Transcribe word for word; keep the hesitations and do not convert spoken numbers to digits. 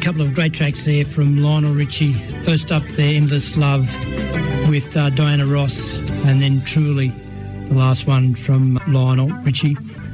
couple of great tracks there from Lionel Richie. First up there, Endless Love with uh, Diana Ross, and then Truly, the last one from Lionel Richie.